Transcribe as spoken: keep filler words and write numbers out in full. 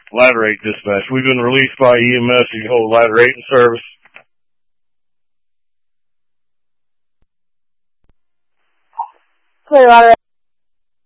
Ladder eight dispatch. We've been released by E M S. You hold Ladder eight in service. Clear, Ladder